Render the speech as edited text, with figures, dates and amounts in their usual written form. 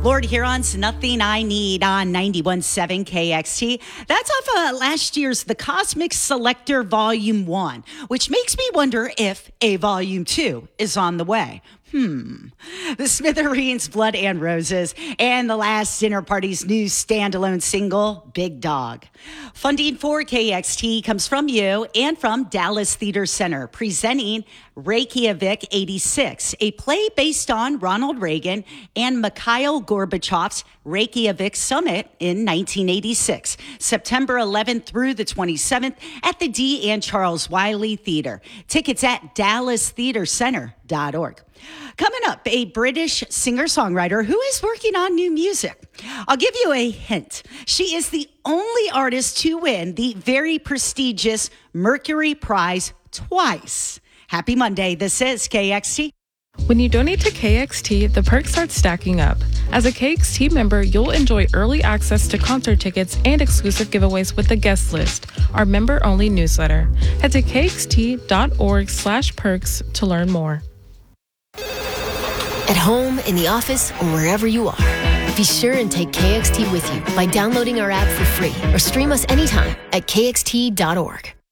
Lord Huron's Nothing I Need on 91.7 KXT. That's off last year's The Cosmic Selector Volume 1, which makes me wonder if a Volume 2 is on the way. The Smithereens, Blood and Roses, and The Last Dinner Party's new standalone single, Big Dog. Funding for KXT comes from you and from Dallas Theater Center, presenting Reykjavik 86, a play based on Ronald Reagan and Mikhail Gorbachev's Reykjavik Summit in 1986, September 11th through the 27th at the D. and Charles Wiley Theater. Tickets at dallastheatercenter.org. Coming up, a British singer-songwriter who is working on new music. I'll give you a hint. She is the only artist to win the very prestigious Mercury Prize twice. Happy Monday. This is KXT. When you donate to KXT, the perks start stacking up. As a KXT member, you'll enjoy early access to concert tickets and exclusive giveaways with the guest list, our member-only newsletter. Head to kxt.org/perks to learn more. At home, in the office, or wherever you are, be sure and take KXT with you by downloading our app for free or stream us anytime at kxt.org.